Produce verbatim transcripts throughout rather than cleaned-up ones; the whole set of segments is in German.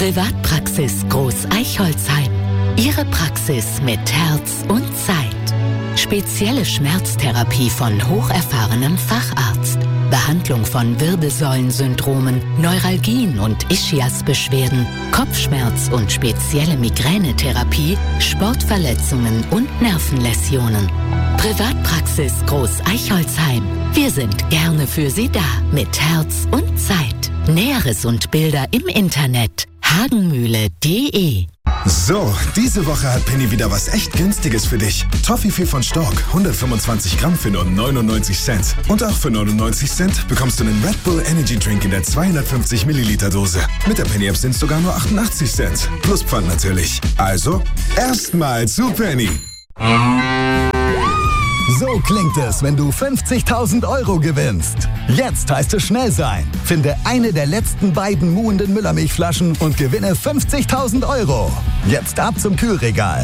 Privatpraxis Groß-Eichholzheim. Ihre Praxis mit Herz und Zeit. Spezielle Schmerztherapie von hocherfahrenem Facharzt. Behandlung von Wirbelsäulensyndromen, Neuralgien und Ischiasbeschwerden, Kopfschmerz und spezielle Migränetherapie, Sportverletzungen und Nervenläsionen. Privatpraxis Groß-Eichholzheim. Wir sind gerne für Sie da mit Herz und Zeit. Näheres und Bilder im Internet hagenmühle punkt de. So, diese Woche hat Penny wieder was echt Günstiges für dich. Toffifee von Stork, hundertfünfundzwanzig Gramm für nur neunundneunzig Cent. Und auch für neunundneunzig Cent bekommst du einen Red Bull Energy Drink in der zweihundertfünfzig Milliliter Dose. Mit der Penny App sind es sogar nur achtundachtzig Cent. Plus Pfand natürlich. Also, erstmal zu Penny. So klingt es, wenn du fünfzigtausend Euro gewinnst. Jetzt heißt es schnell sein. Finde eine der letzten beiden muhenden Müllermilchflaschen und gewinne fünfzigtausend Euro. Jetzt ab zum Kühlregal.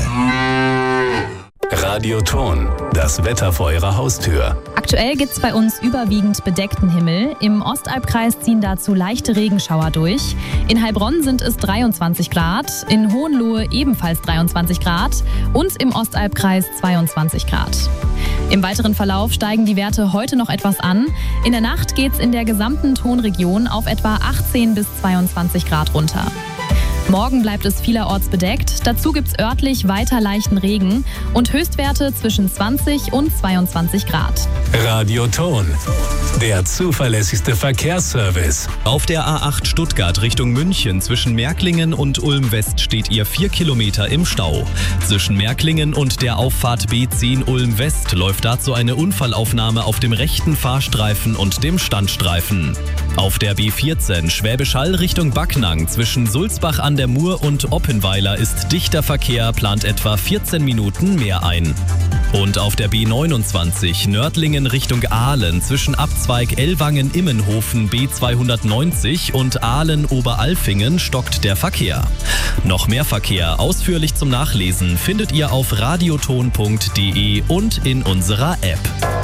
Radioton, das Wetter vor Ihrer Haustür. Aktuell gibt es bei uns überwiegend bedeckten Himmel. Im Ostalbkreis ziehen dazu leichte Regenschauer durch. In Heilbronn sind es dreiundzwanzig Grad, in Hohenlohe ebenfalls dreiundzwanzig Grad und im Ostalbkreis zweiundzwanzig Grad. Im weiteren Verlauf steigen die Werte heute noch etwas an. In der Nacht geht es in der gesamten Tonregion auf etwa achtzehn bis zweiundzwanzig Grad runter. Morgen bleibt es vielerorts bedeckt. Dazu gibt es örtlich weiter leichten Regen und Höchstwerte zwischen zwanzig und zweiundzwanzig Grad. Radioton, der zuverlässigste Verkehrsservice. Auf der A acht Stuttgart Richtung München zwischen Märklingen und Ulm-West steht ihr vier Kilometer im Stau. Zwischen Märklingen und der Auffahrt B zehn Ulm-West läuft dazu eine Unfallaufnahme auf dem rechten Fahrstreifen und dem Standstreifen. Auf der B vierzehn Schwäbisch Hall Richtung Backnang zwischen Sulzbach an der Mur und Oppenweiler ist dichter Verkehr, plant etwa vierzehn Minuten mehr ein. Und auf der B neunundzwanzig Nördlingen Richtung Aalen zwischen Abzweig Ellwangen-Immenhofen B zweihundertneunzig und Aalen-Oberalfingen stockt der Verkehr. Noch mehr Verkehr ausführlich zum Nachlesen findet ihr auf radioton punkt de und in unserer App.